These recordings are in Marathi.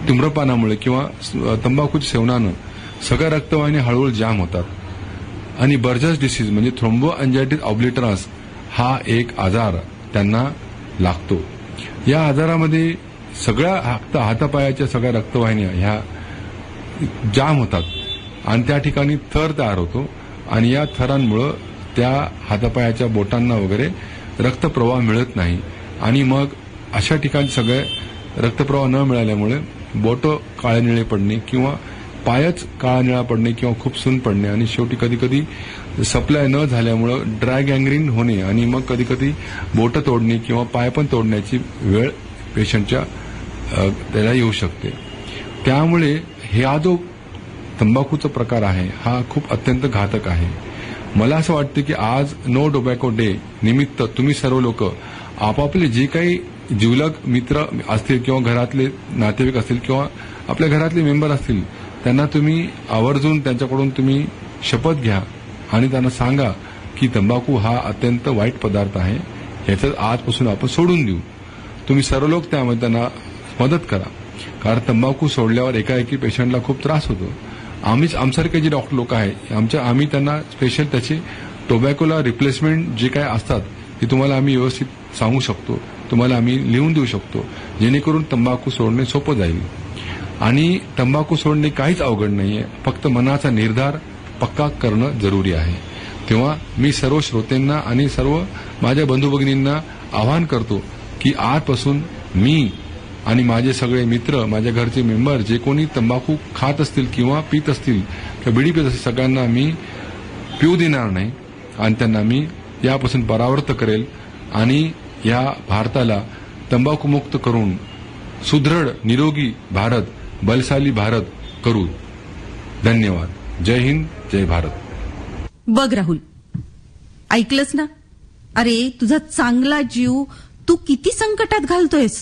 धूम्रपानामुळे किंवा तंबाखूच्या सेवनानं सगळ्या रक्तवाहिन्या हळूहळू जाम होतात आणि बर्जर्स डिसीज म्हणजे थ्रोम्बोअँजायटिस ऑब्लिटरन्स हा एक आजार त्यांना लागतो. या आजारामध्ये सगळ्या हातापायाच्या सगळ्या रक्तवाहिन्या ह्या जाम होतात आणि त्या ठिकाणी थर तयार होतो आणि या थरांमुळे त्या हातापायाच्या बोटांना वगैरे रक्तप्रवाह मिळत नाही आणि मग अशा ठिकाणी सगळे रक्तप्रवाह न मिळाल्यामुळे बोटं काळे निळे पडणे किंवा पायच काळा निळा पडणे किंवा खूप सून पडणे आणि शेवटी कधी कधी सप्लाय न झाल्यामुळे ड्राय गँग्रीन होणे आणि मग कधी कधी बोटं तोडणे किंवा पाय पण तोडण्याची वेळ पेशंटच्या त्याला येऊ शकते. त्यामुळे हा जो तंबाखूचा प्रकार आहे हा खूप अत्यंत घातक आहे. मला असं वाटतं की आज नो टोबॅको डे निमित्त तुम्ही सर्व लोक आपापले जे काही जिवलग मित्र असतील किंवा घरातले नातेवाईक असतील किंवा आपल्या घरातले मेंबर असतील त्यांना तुम्ही आवर्जून त्यांच्याकडून तुम्ही शपथ घ्या आणि त्यांना सांगा की तंबाखू हा अत्यंत वाईट पदार्थ आहे, ह्याचं आजपासून आपण सोडून देऊ. तुम्ही सर्व लोक त्यामध्ये त्यांना मदत करा, कारण तंबाखू सोडल्यावर एकाएकी पेशंटला खूप त्रास होतो. आमच्यासारखे जे डॉक्टर लोक आहे आम्ही त्यांना स्पेशल त्याचे टोबॅकोला रिप्लेसमेंट जे काय असतात ते तुम्हाला आम्ही व्यवस्थित सांगू शकतो, तुम्हाला आम्ही लिहून देऊ शकतो, जेणेकरून तंबाखू सोडणे सोपं जाईल. आणि तंबाखू सोडणे काहीच अवघड नाहीये, फक्त मनाचा निर्धार पक्का करणं जरुरी आहे. तेव्हा मी सर्व श्रोत्यांना आणि सर्व माझ्या बंधू भगिनींना आवाहन करतो की आजपासून मी आणि माझे सगळे मित्र, माझ्या घरचे मेंबर जे कोणी तंबाखू खात असतील किंवा पित असतील किंवा बिडी पित असतील सगळ्यांना मी पिऊ देणार नाही आणि त्यांना मी यापासून परावृत्त करेल आणि या भारताला तंबाखूमुक्त करून सुदृढ निरोगी भारत, बलशाली भारत करू. धन्यवाद. जय हिंद, जय भारत. बघ राहुल, ऐकलंस ना? अरे तुझा चांगला जीव तू किती संकटात घालतोयस.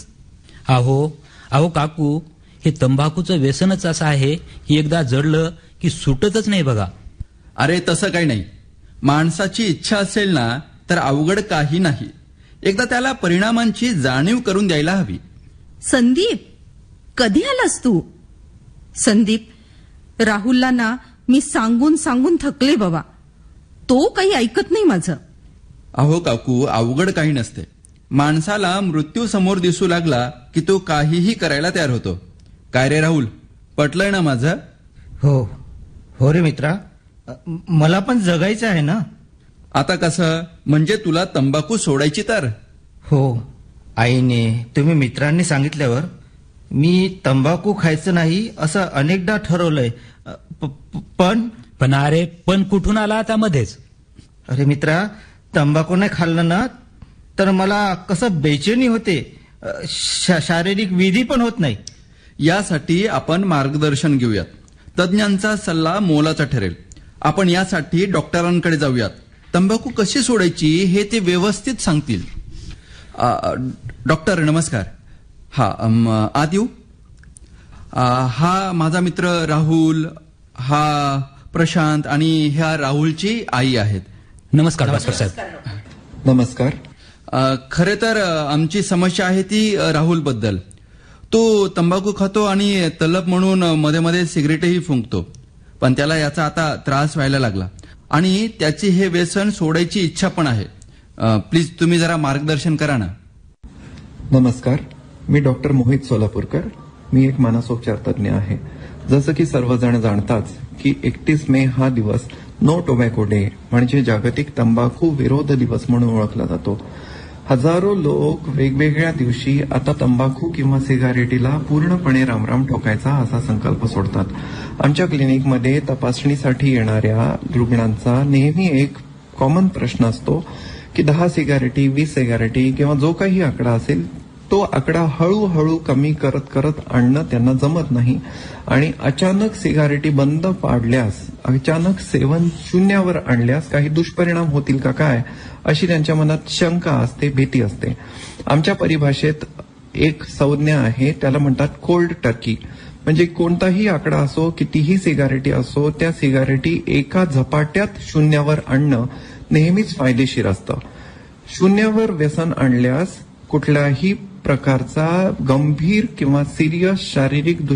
अहो काकू, हे तंबाखूचं व्यसनच असं आहे की एकदा जडलं की सुटतच नाही बघा. अरे तसं काही नाही. माणसाची इच्छा असेल ना तर अवघड काही नाही. एकदा त्याला परिणामांची जाणीव करून द्यायला हवी. संदीप, कधी आलास तू? संदीप, राहुलला ना मी सांगून सांगून थकले बाबा, तो काही ऐकत नाही माझं. अहो काकू, अवघड काही नसते. माणसाला मृत्यू समोर दिसू लागला की तो काहीही करायला तयार होतो. काय रे राहुल, पटलंय ना माझं? हो रे मित्रा, मला पण जगायचं आहे ना. आता कसं म्हणजे तुला तंबाखू सोडायची तर? हो, आईने तुम्ही मित्रांनी सांगितल्यावर मी तंबाखू खायचं नाही असं अनेकदा ठरवलंय. पण अरे पण कुठून आला आता मध्येच? अरे मित्रा, तंबाखू नाही खाल्लं ना तर मला कसं बेचैनी होते, शारीरिक विधी पण होत नाही. यासाठी आपण मार्गदर्शन घेऊयात. तज्ज्ञांचा सल्ला मोलाचा ठरेल. आपण यासाठी डॉक्टरांकडे जाऊयात. तंबाखू कशी सोडायची हे ते व्यवस्थित सांगतील. डॉक्टर नमस्कार. आत येऊ? हा माझा मित्र राहुल, हा प्रशांत आणि ह्या राहुलची आई आहेत. नमस्कार डॉक्टर साहेब. नमस्कार. खरे तर आमची समस्या आहे ती राहुल बद्दल. तो तंबाखू खातो आणि तलप म्हणून मध्ये मध्ये सिगरेटही फुंकतो, पण त्याला याचा आता त्रास व्हायला लागला आणि त्याची हे व्यसन सोडायची इच्छा पण आहे. प्लीज तुम्ही जरा मार्गदर्शन करा ना. नमस्कार, मी डॉक्टर मोहित सोलापूरकर. मी एक मानसोपचार तज्ञ आहे. जसं की सर्वजण जाणताच की 31 मे हा दिवस नो टोबॅको डे म्हणजे जागतिक तंबाखू विरोध दिवस म्हणून ओळखला जातो. हजारो लोक वेगवेगळ्या दिवशी आता तंबाखू किंवा सिगारेटीला पूर्णपणे रामराम ठोकायचा असा संकल्प सोडतात. आमच्या क्लिनिकमध्ये तपासणीसाठी येणाऱ्या रुग्णांचा नेहमी एक कॉमन प्रश्न असतो की 10 सिगारेटी, 20 सिगारेटी किंवा जो काही आकडा असेल तो आकडा हळूहळू कमी करत करत आणणं त्यांना जमत नाही आणि अचानक सिगारेटी बंद पाडल्यास, अचानक सेवन शून्यावर आणल्यास काही दुष्परिणाम होतील का काय अशी त्यांच्या मनात शंका असते, भीती असते. आमच्या परिभाषेत एक संज्ञा आहे, त्याला म्हणतात कोल्ड टर्की. म्हणजे कोणताही आकडा असो, कितीही सिगारेटी असो, त्या सिगारेटी एका झपाट्यात शून्यावर आणणं नेहमीच फायदेशीर असतं. शून्यावर व्यसन आणल्यास कुठल्याही प्रकारचा गंभीर किंवा सिरियस शारीरिक